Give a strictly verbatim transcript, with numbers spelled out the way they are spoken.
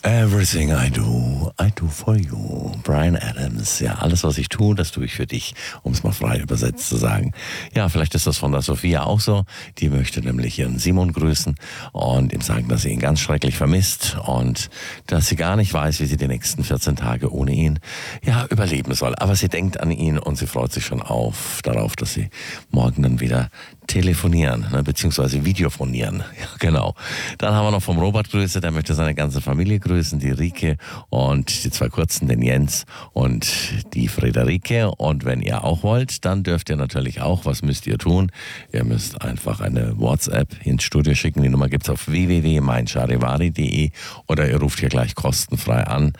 Everything I do, I do for you. Bryan Adams. Ja, alles, was ich tue, das tue ich für dich, um es mal frei übersetzt zu sagen. Ja, vielleicht ist das von der Sophia auch so. Die möchte nämlich ihren Simon grüßen und ihm sagen, dass sie ihn ganz schrecklich vermisst und dass sie gar nicht weiß, wie sie die nächsten vierzehn Tage ohne ihn, ja, überleben soll. Aber sie denkt an ihn und sie freut sich schon auf, darauf, dass sie morgen dann wieder telefonieren, ne, beziehungsweise videofonieren. Ja, genau. Dann haben wir noch vom Robert Grüße, der möchte seine ganze Familie grüßen, die Rike und die zwei Kurzen, den Jens und die Friederike. Und wenn ihr auch wollt, dann dürft ihr natürlich auch, was müsst ihr tun? Ihr müsst einfach eine WhatsApp ins Studio schicken. Die Nummer gibt's auf w w w punkt mein charivari punkt de oder ihr ruft hier gleich kostenfrei an